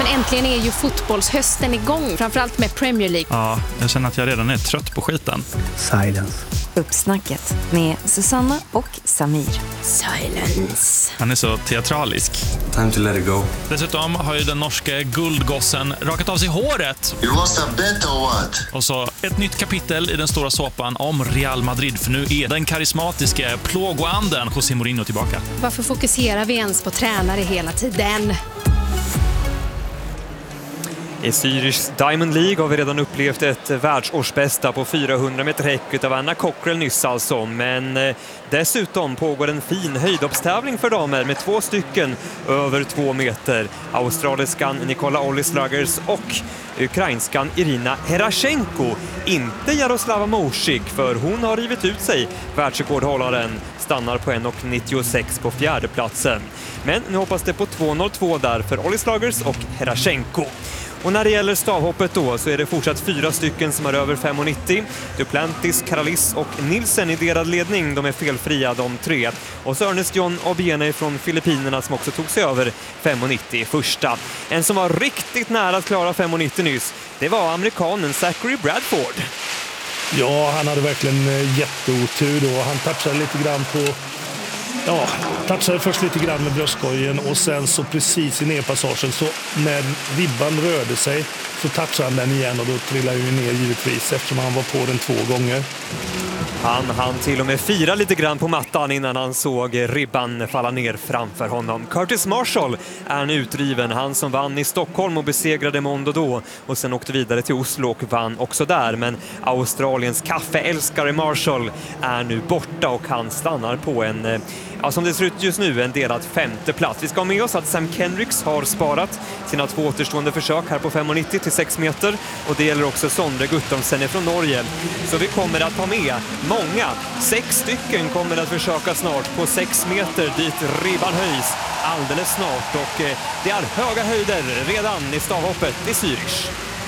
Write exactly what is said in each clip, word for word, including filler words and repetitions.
men äntligen är ju fotbollshösten igång, framförallt med Premier League. Ja, jag känner att jag redan är trött på skiten. Silence. Uppsnacket med Susanna och Samir. Silence. Han är så teatralisk. Time to let it go. Dessutom har ju den norske guldgossen rakat av sig håret. You lost a bet or what? Och så ett nytt kapitel i den stora såpan om Real Madrid. För nu är den karismatiska plågoanden José Mourinho tillbaka. Varför fokuserar vi ens på tränare hela tiden? I Zürichs Diamond League har vi redan upplevt ett världsårsbästa på fyrahundra meter häck av Anna Cockrell nyss alltså. Men eh, dessutom pågår en fin höjdhoppstävling för damer med två stycken över två meter. Australiskan Nikola Olli-Sluggers och ukrainskan Irina Herashenko. Inte Jaroslava Morsik, för hon har rivit ut sig. Världsrekordhållaren stannar på en nittiosex på fjärde platsen. Men nu hoppas det på två noll två där för Olli-Sluggers och Herashenko. Och när det gäller stavhoppet då så är det fortsatt fyra stycken som har över fem nittio. Duplantis, Karalis och Nilsen i delad ledning. De är felfria de tre. Och så Ernest John Obiene från Filippinerna som också tog sig över fem nittio i första. En som var riktigt nära att klara fem nittio nyss, det var amerikanen Zachary Bradford. Ja, han hade verkligen jätteotur då. Han touchade lite grann på... Ja, touchade först lite grann med bröstkorgen och sen så precis i nedpassagen så när ribban rörde sig så touchade han den igen och då trillade ju ner givetvis eftersom han var på den två gånger. Han hann till och med fira lite grann på mattan innan han såg ribban falla ner framför honom. Curtis Marshall är nu utdriven. Han som vann i Stockholm och besegrade Mondo då och sen åkte vidare till Oslo och vann också där. Men Australiens kaffeälskare Marshall är nu borta och han stannar på en, ja, som det ser ut just nu, en delad femte plats. Vi ska ha med oss att Sam Kendricks har sparat sina två återstående försök här på fem nittio till sex meter och det gäller också Sondre Guttormsen från Norge. Så vi kommer att ha med många, sex stycken kommer att försöka snart på sex meter dit ribban höjs alldeles snart och eh, det är höga höjder redan i stavhoppet i Zürich.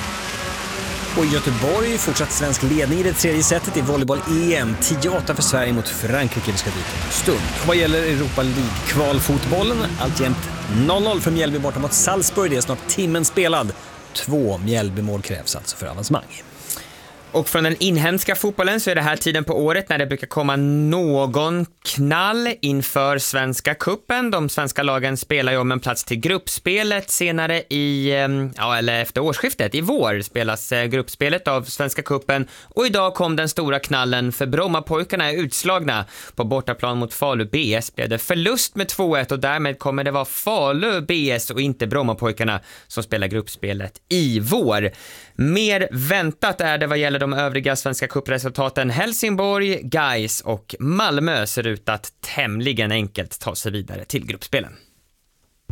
Och i Göteborg fortsatt svensk ledning i det tredje setet i volleyboll-E M. tio åtta för Sverige mot Frankrike. Vi ska dit en stund. Och vad gäller Europa League-kvalfotbollen, alltjämt noll noll för Mjällby borta mot Salzburg. Det är snart timmen spelad. Två Mjällby-mål krävs alltså för avancemang. Och från den inhemska fotbollen så är det här tiden på året när det brukar komma någon knall inför Svenska kuppen. De svenska lagen spelar ju om en plats till gruppspelet senare i, ja, eller efter årsskiftet. I vår spelas gruppspelet av Svenska kuppen och idag kom den stora knallen för Brommapojkarna är utslagna. På bortaplan mot Falu B S blev det förlust med två ett och därmed kommer det vara Falu B S och inte Brommapojkarna som spelar gruppspelet i vår. Mer väntat är det vad gäller de övriga Svenska cupresultaten. Helsingborg, Gais och Malmö ser ut att tämligen enkelt ta sig vidare till gruppspelen.